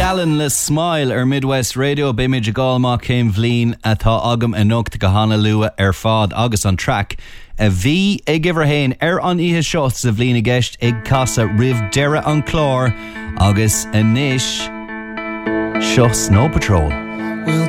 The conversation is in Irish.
Allen le Smile Midwest Radio Bimage a gáil má céim bhlín atá agam anocht go hána lua fad agus an track a bhí ag iverhéin an ihe seo sa bhlín a gceist ag casa rih deire an chlár agus inis seo Snow Patrol.